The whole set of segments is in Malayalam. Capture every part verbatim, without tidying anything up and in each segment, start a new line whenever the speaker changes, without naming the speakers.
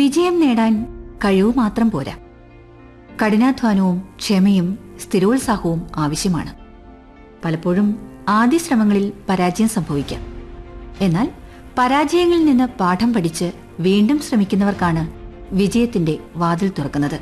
വിജയം നേടാൻ കഴിവ് മാത്രം പോരാ. കഠിനാധ്വാനവും ക്ഷമയും സ്ഥിരോത്സാഹവും ആവശ്യമാണ്. പലപ്പോഴും ആദ്യ ശ്രമങ്ങളിൽ പരാജയം സംഭവിക്കാം. എന്നാൽ പരാജയങ്ങളിൽ നിന്ന് പാഠം പഠിച്ച് വീണ്ടും ശ്രമിക്കുന്നവർക്കാണ് വിജയത്തിന്റെ വാതിൽ തുറക്കുന്നത്.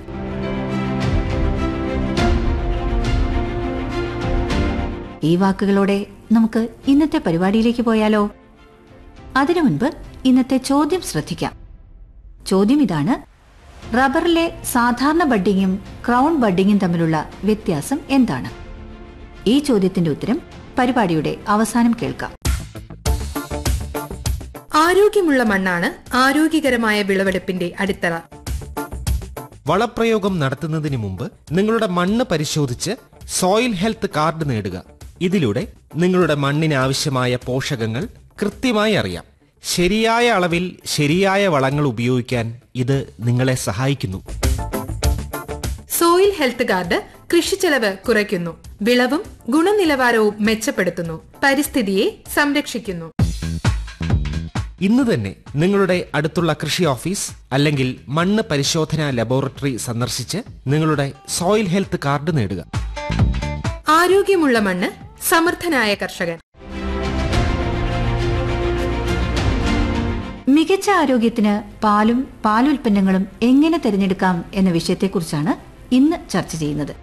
ഈ വാക്കുകളോടെ നമുക്ക് ഇന്നത്തെ പരിപാടിയിലേക്ക് പോയാലോ? അതിനു മുൻപ് ഇന്നത്തെ ചോദ്യം ശ്രദ്ധിക്കാം. ചോദ്യം ഇതാണ്: റബ്ബറിലെ സാധാരണ ബഡ്ഡിങ്ങും ക്രൗൺ ബഡ്ഡിങ്ങും തമ്മിലുള്ള വ്യത്യാസം എന്താണ്? ഈ ചോദ്യത്തിന്റെ ഉത്തരം പരിപാടിയുടെ അവസാനം കേൾക്കാം.
ആരോഗ്യമുള്ള മണ്ണാണ് ആരോഗ്യകരമായ വിളവെടുപ്പിന്റെ അടിത്തറ.
വളപ്രയോഗം നടത്തുന്നതിന് മുമ്പ് നിങ്ങളുടെ മണ്ണ് പരിശോധിച്ച് സോയിൽ ഹെൽത്ത് കാർഡ് നേടുക. ഇതിലൂടെ നിങ്ങളുടെ മണ്ണിന് ആവശ്യമായ പോഷകങ്ങൾ കൃത്യമായി അറിയാം. ശരിയായ അളവിൽ ശരിയായ വളങ്ങൾ ഉപയോഗിക്കാൻ ഇത് നിങ്ങളെ സഹായിക്കുന്നു.
സോയിൽ ഹെൽത്ത് കാർഡ് കൃഷിച്ചെലവ് കുറയ്ക്കുന്നു, വിളവും ഗുണനിലവാരവും മെച്ചപ്പെടുത്തുന്നു, പരിസ്ഥിതിയെ സംരക്ഷിക്കുന്നു.
ഇന്ന് തന്നെ നിങ്ങളുടെ അടുത്തുള്ള കൃഷി ഓഫീസ് അല്ലെങ്കിൽ മണ്ണ് പരിശോധനാ ലബോറട്ടറി സന്ദർശിച്ച് നിങ്ങളുടെ സോയിൽ ഹെൽത്ത് കാർഡ് നേടുക.
ആരോഗ്യമുള്ള മണ്ണ്, സമർത്ഥനായ കർഷകൻ.
മികച്ച ആരോഗ്യത്തിന് പാലും പാലുൽപ്പന്നങ്ങളും എങ്ങനെ തിരഞ്ഞെടുക്കാം എന്ന വിഷയത്തെക്കുറിച്ചാണ് ഇന്ന് ചർച്ച ചെയ്യുന്നത്.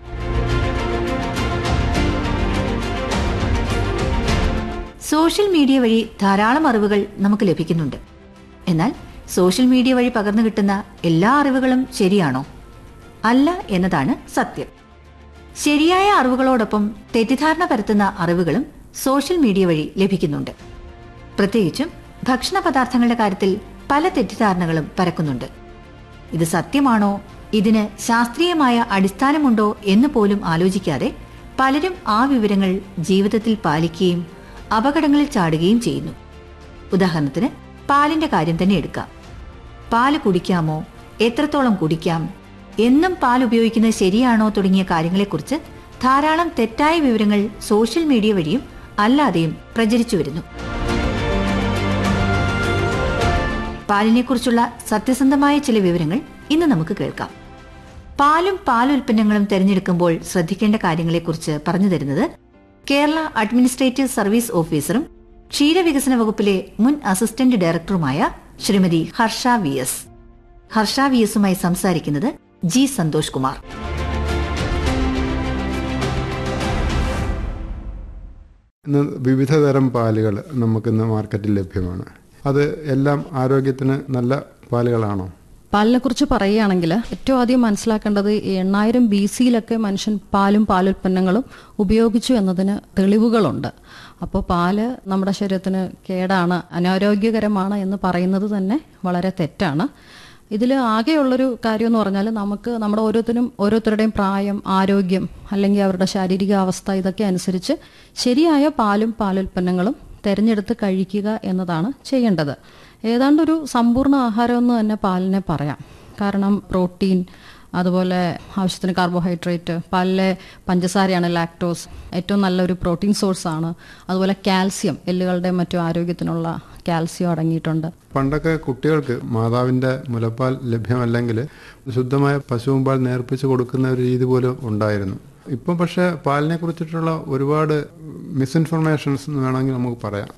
സോഷ്യൽ മീഡിയ വഴി ധാരാളം അറിവുകൾ നമുക്ക് ലഭിക്കുന്നുണ്ട്. എന്നാൽ സോഷ്യൽ മീഡിയ വഴി പകർന്നു കിട്ടുന്ന എല്ലാ അറിവുകളും ശരിയാണോ? അല്ല എന്നതാണ് സത്യം. ശരിയായ അറിവുകളോടൊപ്പം തെറ്റിദ്ധാരണ പരത്തുന്ന അറിവുകളും സോഷ്യൽ മീഡിയ വഴി ലഭിക്കുന്നുണ്ട്. പ്രത്യേകിച്ചും ഭക്ഷണ പദാർത്ഥങ്ങളുടെ കാര്യത്തിൽ പല തെറ്റിദ്ധാരണകളും പരക്കുന്നുണ്ട്. ഇത് സത്യമാണോ, ഇതിന് ശാസ്ത്രീയമായ അടിസ്ഥാനമുണ്ടോ എന്ന് പോലും ആലോചിക്കാതെ പലരും ആ വിവരങ്ങൾ ജീവിതത്തിൽ പാലിക്കുകയും അപകടങ്ങളിൽ ചാടുകയും ചെയ്യുന്നു. ഉദാഹരണത്തിന് പാലിന്റെ കാര്യം തന്നെ എടുക്കാം. പാല് കുടിക്കാമോ, എത്രത്തോളം കുടിക്കാം, എന്നും പാൽ ഉപയോഗിക്കുന്നത് ശരിയാണോ തുടങ്ങിയ കാര്യങ്ങളെക്കുറിച്ച് ധാരാളം തെറ്റായ വിവരങ്ങൾ സോഷ്യൽ മീഡിയ വഴിയും അല്ലാതെയും പ്രചരിച്ചു വരുന്നു. പാലിനെക്കുറിച്ചുള്ള സത്യസന്ധമായ ചില വിവരങ്ങൾ ഇന്ന് നമുക്ക് കേൾക്കാം. പാലും പാലുൽപ്പന്നങ്ങളും തിരഞ്ഞെടുക്കുമ്പോൾ ശ്രദ്ധിക്കേണ്ട കാര്യങ്ങളെക്കുറിച്ച് പറഞ്ഞു തരുന്നത് കേരള അഡ്മിനിസ്ട്രേറ്റീവ് സർവീസ് ഓഫീസറും ക്ഷീരവികസന വകുപ്പിലെ മുൻ അസിസ്റ്റന്റ് ഡയറക്ടറുമായ Shrimati Harsh V S. Harsh V എസുമായി സംസാരിക്കുന്നത് ജി സന്തോഷ് കുമാർ.
ഇന്ന് വിവിധ തരം പാലുകൾ നമുക്കിന്ന് മാർക്കറ്റിൽ ലഭ്യമാണ്. അത് എല്ലാം ആരോഗ്യത്തിന് നല്ല പാലുകളാണോ?
പാലിനെ കുറിച്ച് പറയുകയാണെങ്കിൽ ഏറ്റവും ആദ്യം മനസ്സിലാക്കേണ്ടത് എണ്ണായിരം ബി സിയിലൊക്കെ മനുഷ്യൻ പാലും പാലുൽപ്പന്നങ്ങളും ഉപയോഗിച്ചു എന്നതിന് തെളിവുകളുണ്ട്. അപ്പോൾ പാല് നമ്മുടെ ശരീരത്തിന് കേടാണ്, അനാരോഗ്യകരമാണ് എന്ന് പറയുന്നത് തന്നെ വളരെ തെറ്റാണ്. ഇതിൽ ആകെയുള്ളൊരു കാര്യം എന്ന് പറഞ്ഞാൽ നമുക്ക് നമ്മുടെ ഓരോരുത്തരും ഓരോരുത്തരുടെയും പ്രായം, ആരോഗ്യം അല്ലെങ്കിൽ അവരുടെ ശാരീരിക അവസ്ഥ ഇതൊക്കെ അനുസരിച്ച് ശരിയായ പാലും പാലുൽപ്പന്നങ്ങളും തിരഞ്ഞെടുത്ത് കഴിക്കുക എന്നതാണ് ചെയ്യേണ്ടത്. ഏതാണ്ടൊരു സമ്പൂർണ്ണ ആഹാരം എന്ന് തന്നെ പാലിനെ പറയാം. കാരണം പ്രോട്ടീൻ, അതുപോലെ ആവശ്യത്തിന് കാർബോഹൈഡ്രേറ്റ്, പാലിലെ പഞ്ചസാരയാണ് ലാക്ടോസ്, ഏറ്റവും നല്ലൊരു പ്രോട്ടീൻ സോഴ്സാണ്. അതുപോലെ കാൽസ്യം, എല്ലുകളുടെ മറ്റു ആരോഗ്യത്തിനുള്ള കാൽസ്യം അടങ്ങിയിട്ടുണ്ട്.
പണ്ടൊക്കെ കുട്ടികൾക്ക് മാതാവിൻ്റെ മുലപ്പാൽ ലഭ്യമല്ലെങ്കിൽ ശുദ്ധമായ പശുവും പാൽ നേർപ്പിച്ച് കൊടുക്കുന്ന ഒരു രീതി പോലും ഉണ്ടായിരുന്നു. ഇപ്പം പക്ഷേ പാലിനെ കുറിച്ചിട്ടുള്ള ഒരുപാട് മിസ്ഇൻഫർമേഷൻസ് എന്ന് വേണമെങ്കിൽ നമുക്ക് പറയാം.